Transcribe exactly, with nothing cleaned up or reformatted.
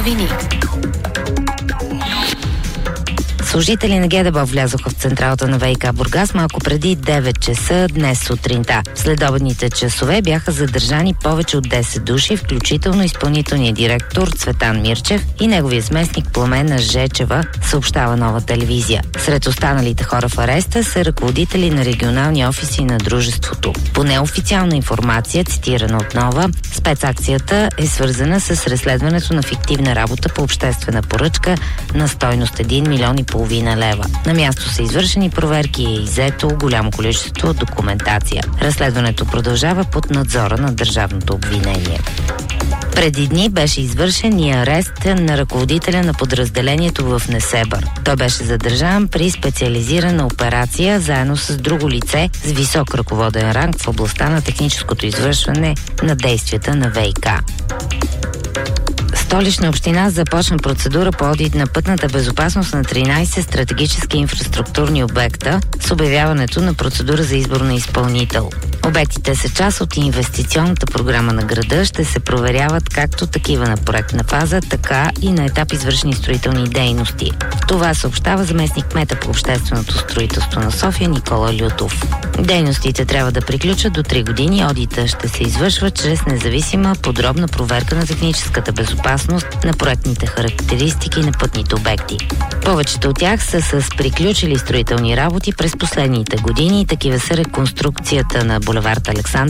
новини. Служители на ГДБОП влязоха в централата на ВиК Бургас малко преди девет часа днес сутринта. В следобедните часове бяха задържани повече от десет души, включително изпълнителният директор Цветан Мирчев и неговия заместник Пламена Жечева, съобщава Нова телевизия. Сред останалите хора в ареста са ръководители на регионални офиси на дружеството. По неофициална информация, цитирана от Нова, спецакцията е свързана с разследването на фиктивна работа по обществена поръчка на стойност един милион и половина лева. На място са извършени проверки и е иззето голямо количество документация. Разследването продължава под надзора на държавното обвинение. Преди дни беше извършен и арест на ръководителя на подразделението в Несебър. Той беше задържан при специализирана операция заедно с друго лице с висок ръководен ранг в областта на техническото извършване на действията на ВиК. Столична община започна процедура по одит на пътната безопасност на тринайсет стратегически инфраструктурни обекта с обявяването на процедура за избор на изпълнител. Обектите са част от инвестиционната програма на града, ще се проверяват както такива на проектна фаза, така и на етап извършени строителни дейности. Това съобщава заместник кмета по общественото строителство на София Никола Лютов. Дейностите трябва да приключат до три години. Одита ще се извършва чрез независима подробна проверка на техническата безопасност на проектните характеристики на пътните обекти. Повечето от тях са с приключили строителни работи през последните години. Такива са реконструкцията на булевард Александър